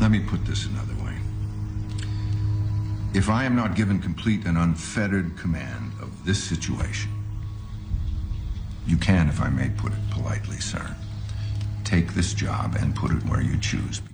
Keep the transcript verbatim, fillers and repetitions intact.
Let me put this another way. If I am not given complete and unfettered command of this situation, you can, if I may put it politely, sir, take this job and put it where you choose.